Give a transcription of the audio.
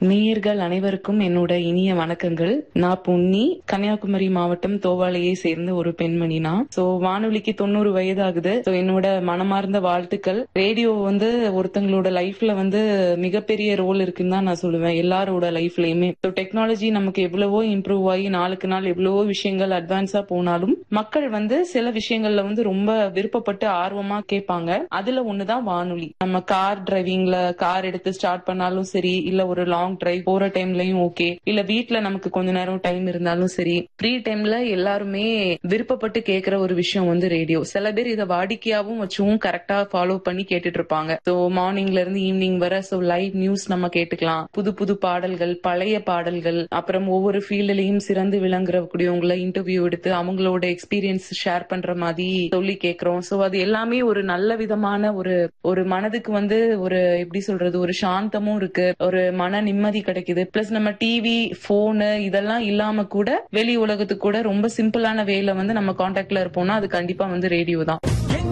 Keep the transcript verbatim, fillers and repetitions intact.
நேயர்கள் அனைவருக்கும் என்னோட இனிய வணக்கங்கள். நான் பொன்னி, கன்னியாகுமரி மாவட்டம் தோவாளையை சேர்ந்த ஒரு பெண்மணினா. சோ வானொலிக்கு தொண்ணூறு வயது ஆகுது. சோ என்னோட மனமார்ந்த வாழ்த்துக்கள். ரேடியோ வந்து ஒருத்தங்களோட லைஃப்ல வந்து மிகப்பெரிய ரோல் இருக்குன்னு தான் நான் சொல்லுவேன், எல்லாரோட லைஃப்லயுமே. சோ டெக்னாலஜி நமக்கு எவ்வளவோ இம்ப்ரூவ் ஆகி நாளுக்கு நாள் எவ்வளவோ விஷயங்கள் அட்வான்ஸா போனாலும் மக்கள் வந்து சில விஷயங்கள்ல வந்து ரொம்ப விருப்பப்பட்டு ஆர்வமா கேட்பாங்க. அதுல ஒண்ணுதான் வானொலி. நம்ம கார் டிரைவிங்ல கார் எடுத்து ஸ்டார்ட் பண்ணாலும் சரி, இல்ல ஒரு லாங் டிரைவ் போற டைம்லயும் ஓகே, இல்ல வீட்ல நமக்கு கொஞ்ச நேரம் டைம் இருந்தாலும் சரி, ஃப்ரீ டைம்ல எல்லாருமே விருப்பப்பட்டு கேக்குற ஒரு விஷயம் வந்து ரேடியோ. சில பேர் இதை வாடிக்கையாவும் வச்சும் கரெக்டா ஃபாலோ பண்ணி கேட்டுட்டு இருப்பாங்க. சோ மார்னிங்ல இருந்து ஈவினிங் வர சோ லைவ் நியூஸ் நம்ம கேட்டுக்கலாம். புது புது பாடல்கள், பழைய பாடல்கள், அப்புறம் ஒவ்வொரு ஃபீல்ட்லயும் சிறந்து விளங்குறக்கூடியவங்களை இன்டர்வியூ எடுத்து அவங்களோட எக்ஸ்பீரியன்ஸ் ஷேர் பண்ற மாதிரி சொல்லி கேக்குறோம். சோ அது எல்லாமே ஒரு நல்ல விதமான ஒரு ஒரு மனதுக்கு வந்து ஒரு எப்படி சொல்றது, ஒரு சாந்தமும் இருக்கு, ஒரு மன நிம்மதி கிடைக்குது. பிளஸ் நம்ம டிவி, போனு இதெல்லாம் இல்லாம கூட வெளி உலகத்துக்கு கூட ரொம்ப சிம்பிளான வேல வந்து நம்ம கான்டாக்ட்ல இருப்போம்னா அது கண்டிப்பா வந்து ரேடியோ தான்.